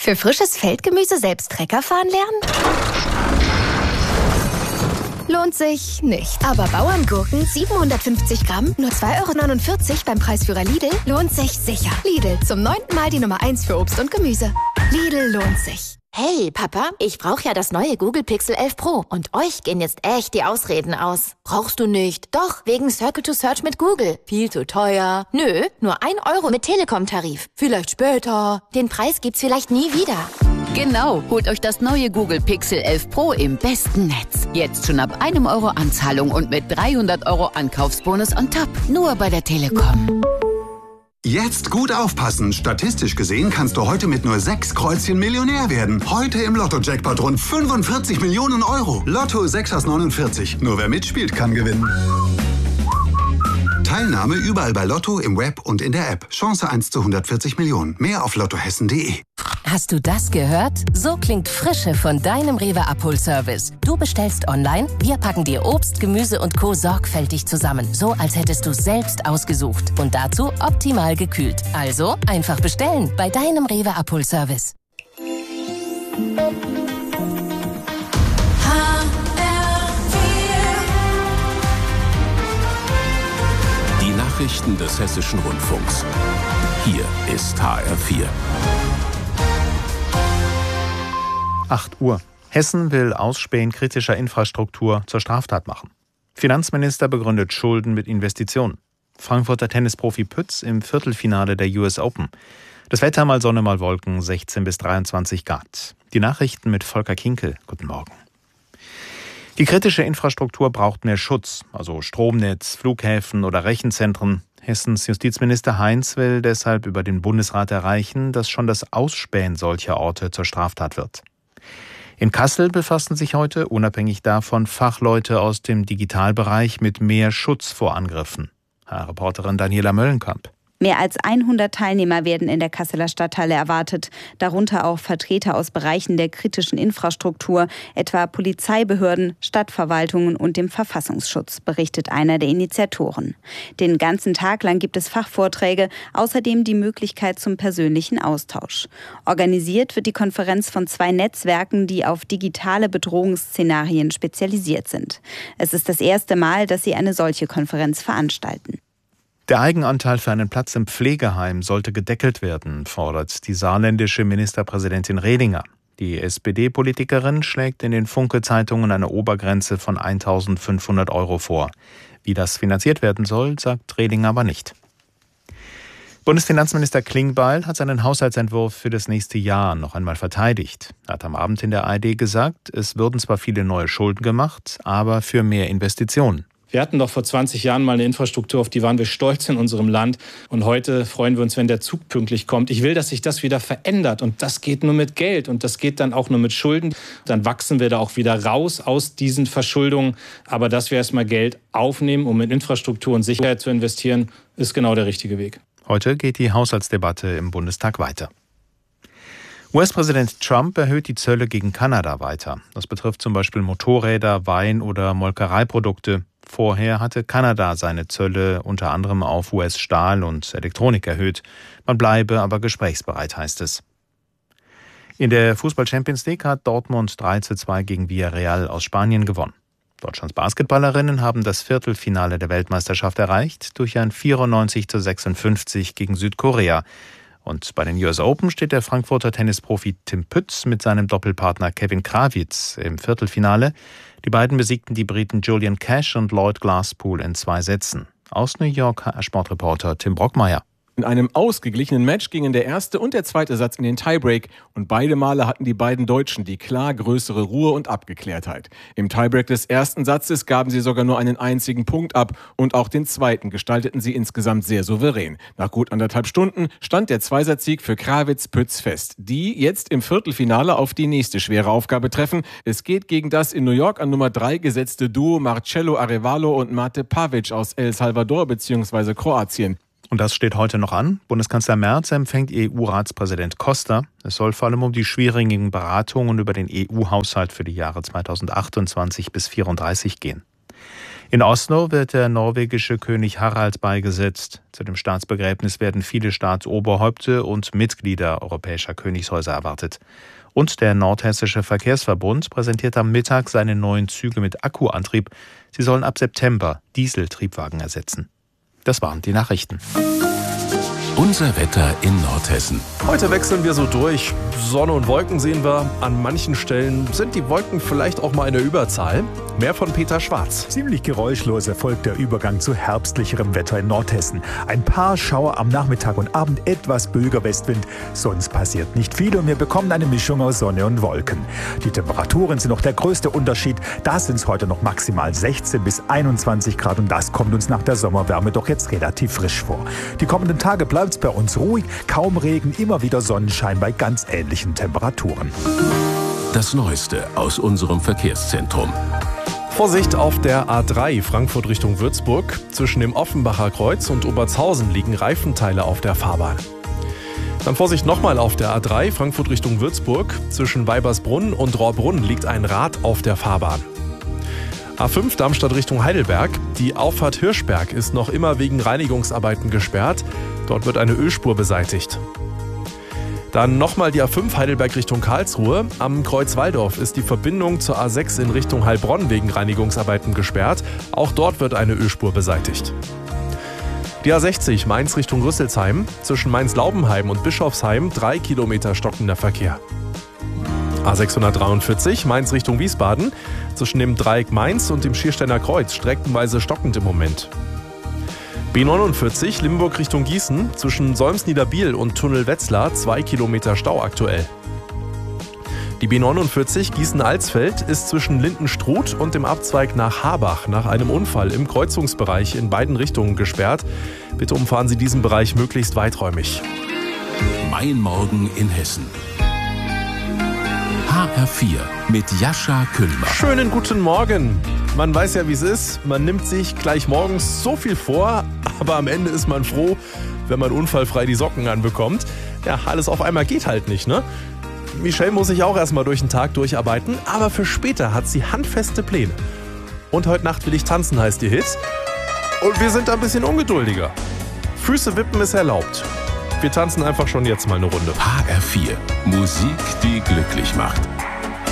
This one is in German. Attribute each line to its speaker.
Speaker 1: Für frisches Feldgemüse selbst Trecker fahren lernen? Lohnt sich nicht. Aber Bauerngurken 750 Gramm, nur 2,49 € beim Preisführer Lidl, lohnt sich sicher. Lidl, zum 9. Mal die Nummer 1 für Obst und Gemüse. Lidl lohnt sich.
Speaker 2: Hey, Papa, ich brauche ja das neue Google Pixel 11 Pro. Und euch gehen jetzt echt die Ausreden aus. Brauchst du nicht. Doch, wegen Circle to Search mit Google. Viel zu teuer. Nö, nur 1 € mit Telekom-Tarif. Vielleicht später. Den Preis gibt's vielleicht nie wieder.
Speaker 3: Genau, holt euch das neue Google Pixel 11 Pro im besten Netz. Jetzt schon ab 1 € Anzahlung und mit 300 € Ankaufsbonus on top. Nur bei der Telekom.
Speaker 4: Jetzt gut aufpassen. Statistisch gesehen kannst du heute mit nur 6 Kreuzchen Millionär werden. Heute im Lotto-Jackpot rund 45 Millionen €. Lotto 6 aus 49. Nur wer mitspielt, kann gewinnen. Teilnahme überall bei Lotto, im Web und in der App. Chance 1 zu 140 Millionen. Mehr auf lottohessen.de.
Speaker 5: Hast du das gehört? So klingt Frische von deinem Rewe-Abholservice. Du bestellst online, wir packen dir Obst, Gemüse und Co. sorgfältig zusammen. So, als hättest du es selbst ausgesucht. Und dazu optimal gekühlt. Also einfach bestellen bei deinem Rewe-Abholservice.
Speaker 6: Die Nachrichten des Hessischen Rundfunks. Hier ist HR4.
Speaker 7: 8 Uhr. Hessen will Ausspähen kritischer Infrastruktur zur Straftat machen. Finanzminister begründet Schulden mit Investitionen. Frankfurter Tennisprofi Pütz im Viertelfinale der US Open. Das Wetter mal Sonne, mal Wolken, 16 bis 23 Grad. Die Nachrichten mit Volker Kinkel. Guten Morgen. Die kritische Infrastruktur braucht mehr Schutz, also Stromnetz, Flughäfen oder Rechenzentren. Hessens Justizminister Heinz will deshalb über den Bundesrat erreichen, dass schon das Ausspähen solcher Orte zur Straftat wird. In Kassel befassen sich heute, unabhängig davon, Fachleute aus dem Digitalbereich mit mehr Schutz vor Angriffen. Reporterin Daniela Möllenkamp.
Speaker 8: Mehr als 100 Teilnehmer werden in der Kasseler Stadthalle erwartet, darunter auch Vertreter aus Bereichen der kritischen Infrastruktur, etwa Polizeibehörden, Stadtverwaltungen und dem Verfassungsschutz, berichtet einer der Initiatoren. Den ganzen Tag lang gibt es Fachvorträge, außerdem die Möglichkeit zum persönlichen Austausch. Organisiert wird die Konferenz von 2 Netzwerken, die auf digitale Bedrohungsszenarien spezialisiert sind. Es ist das erste Mal, dass sie eine solche Konferenz veranstalten.
Speaker 7: Der Eigenanteil für einen Platz im Pflegeheim sollte gedeckelt werden, fordert die saarländische Ministerpräsidentin Redinger. Die SPD-Politikerin schlägt in den Funke-Zeitungen eine Obergrenze von 1.500 € vor. Wie das finanziert werden soll, sagt Redinger aber nicht. Bundesfinanzminister Klingbeil hat seinen Haushaltsentwurf für das nächste Jahr noch einmal verteidigt. Er hat am Abend in der ARD gesagt, es würden zwar viele neue Schulden gemacht, aber für mehr Investitionen.
Speaker 9: Wir hatten doch vor 20 Jahren mal eine Infrastruktur, auf die waren wir stolz in unserem Land. Und heute freuen wir uns, wenn der Zug pünktlich kommt. Ich will, dass sich das wieder verändert. Und das geht nur mit Geld. Und das geht dann auch nur mit Schulden. Dann wachsen wir da auch wieder raus aus diesen Verschuldungen. Aber dass wir erstmal Geld aufnehmen, um in Infrastruktur und Sicherheit zu investieren, ist genau der richtige Weg.
Speaker 7: Heute geht die Haushaltsdebatte im Bundestag weiter. US-Präsident Trump erhöht die Zölle gegen Kanada weiter. Das betrifft zum Beispiel Motorräder, Wein- oder Molkereiprodukte. Vorher hatte Kanada seine Zölle unter anderem auf US-Stahl und Elektronik erhöht. Man bleibe aber gesprächsbereit, heißt es. In der Fußball-Champions League hat Dortmund 3:2 gegen Villarreal aus Spanien gewonnen. Deutschlands Basketballerinnen haben das Viertelfinale der Weltmeisterschaft erreicht durch ein 94:56 gegen Südkorea. Und bei den US Open steht der Frankfurter Tennisprofi Tim Pütz mit seinem Doppelpartner Kevin Krawitz im Viertelfinale. Die beiden besiegten die Briten Julian Cash und Lloyd Glasspool in 2 Sätzen. Aus New York HR-Sportreporter Tim Brockmeier.
Speaker 10: In einem ausgeglichenen Match gingen der erste und der zweite Satz in den Tiebreak und beide Male hatten die beiden Deutschen die klar größere Ruhe und Abgeklärtheit. Im Tiebreak des ersten Satzes gaben sie sogar nur einen einzigen Punkt ab und auch den zweiten gestalteten sie insgesamt sehr souverän. Nach gut 1,5 Stunden stand der Zweisatzsieg für Krawitz-Pütz fest, die jetzt im Viertelfinale auf die nächste schwere Aufgabe treffen. Es geht gegen das in New York an Nummer 3 gesetzte Duo Marcelo Arevalo und Mate Pavic aus El Salvador bzw. Kroatien.
Speaker 7: Und das steht heute noch an. Bundeskanzler Merz empfängt EU-Ratspräsident Costa. Es soll vor allem um die schwierigen Beratungen über den EU-Haushalt für die Jahre 2028 bis 2034 gehen. In Oslo wird der norwegische König Harald beigesetzt. Zu dem Staatsbegräbnis werden viele Staatsoberhäupte und Mitglieder europäischer Königshäuser erwartet. Und der Nordhessische Verkehrsverbund präsentiert am Mittag seine neuen Züge mit Akkuantrieb. Sie sollen ab September Dieseltriebwagen ersetzen. Das waren die Nachrichten.
Speaker 6: Unser Wetter in Nordhessen.
Speaker 11: Heute wechseln wir so durch. Sonne und Wolken sehen wir. An manchen Stellen sind die Wolken vielleicht auch mal in der Überzahl. Mehr von Peter Schwarz.
Speaker 12: Ziemlich geräuschlos erfolgt der Übergang zu herbstlicherem Wetter in Nordhessen. Ein paar Schauer am Nachmittag und Abend, etwas böiger Westwind. Sonst passiert nicht viel und wir bekommen eine Mischung aus Sonne und Wolken. Die Temperaturen sind noch der größte Unterschied. Da sind es heute noch maximal 16 bis 21 Grad und das kommt uns nach der Sommerwärme doch jetzt relativ frisch vor. Die kommenden Tage bleibt es bei uns ruhig, kaum Regen, immer wieder Sonnenschein bei ganz ähnlichen Temperaturen.
Speaker 6: Das Neueste aus unserem Verkehrszentrum.
Speaker 11: Vorsicht auf der A3 Frankfurt Richtung Würzburg. Zwischen dem Offenbacher Kreuz und Obertshausen liegen Reifenteile auf der Fahrbahn. Dann Vorsicht nochmal auf der A3 Frankfurt Richtung Würzburg. Zwischen Weibersbrunn und Rohrbrunn liegt ein Rad auf der Fahrbahn. A5 Darmstadt Richtung Heidelberg. Die Auffahrt Hirschberg ist noch immer wegen Reinigungsarbeiten gesperrt. Dort wird eine Ölspur beseitigt. Dann nochmal die A5 Heidelberg Richtung Karlsruhe. Am Kreuz Walldorf ist die Verbindung zur A6 in Richtung Heilbronn wegen Reinigungsarbeiten gesperrt. Auch dort wird eine Ölspur beseitigt. Die A60 Mainz Richtung Rüsselsheim. Zwischen Mainz-Laubenheim und Bischofsheim 3 Kilometer stockender Verkehr. A643 Mainz Richtung Wiesbaden. Zwischen dem Dreieck Mainz und dem Schiersteiner Kreuz streckenweise stockend im Moment. B49 Limburg Richtung Gießen. Zwischen Solms-Niederbiel und Tunnel Wetzlar 2 Kilometer Stau aktuell. Die B49 Gießen-Alsfeld ist zwischen Lindenstruth und dem Abzweig nach Habach nach einem Unfall im Kreuzungsbereich in beiden Richtungen gesperrt. Bitte umfahren Sie diesen Bereich möglichst weiträumig.
Speaker 6: Mein Morgen in Hessen. HR4 mit Jascha Kühlmann.
Speaker 11: Schönen guten Morgen. Man weiß ja, wie es ist. Man nimmt sich gleich morgens so viel vor, aber am Ende ist man froh, wenn man unfallfrei die Socken anbekommt. Ja, alles auf einmal geht halt nicht, ne? Michelle muss sich auch erstmal durch den Tag durcharbeiten, aber für später hat sie handfeste Pläne. Und heute Nacht will ich tanzen, heißt ihr Hit. Und wir sind ein bisschen ungeduldiger. Füße wippen ist erlaubt. Wir tanzen einfach schon jetzt mal eine Runde.
Speaker 6: HR4. Musik, die glücklich macht.